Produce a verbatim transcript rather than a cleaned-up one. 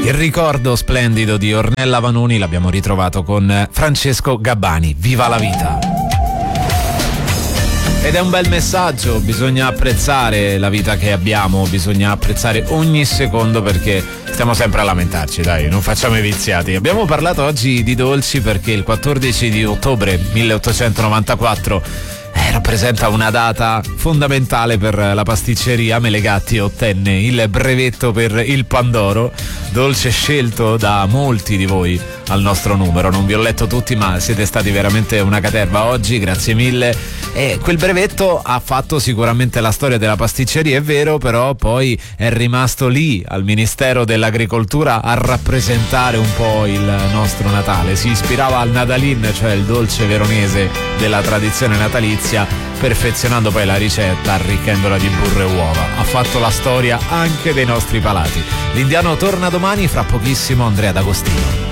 Il ricordo splendido di Ornella Vanoni l'abbiamo ritrovato con Francesco Gabbani. Viva la vita! Ed è un bel messaggio, bisogna apprezzare la vita che abbiamo, bisogna apprezzare ogni secondo, perché stiamo sempre a lamentarci, dai, non facciamo i viziati. Abbiamo parlato oggi di dolci perché il quattordici di ottobre milleottocentonovantaquattro eh, rappresenta una data fondamentale per la pasticceria. Melegatti ottenne il brevetto per il Pandoro, dolce scelto da molti di voi al nostro numero. Non vi ho letto tutti, ma siete stati veramente una caterva oggi, grazie mille. E quel brevetto ha fatto sicuramente la storia della pasticceria, è vero, però poi è rimasto lì al Ministero dell'Agricoltura a rappresentare un po' il nostro Natale. Si ispirava al Nadalin, cioè il dolce veronese della tradizione natalizia, perfezionando poi la ricetta, arricchendola di burro e uova. Ha fatto la storia anche dei nostri palati. L'Indiano torna domani, fra pochissimo Andrea D'Agostino.